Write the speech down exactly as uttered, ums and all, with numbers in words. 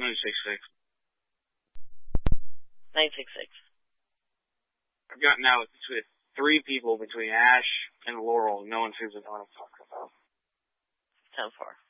nine six six. nine six six. I've gotten out with three people between Ash and Laurel. No one seems to know what I'm talking about. ten four.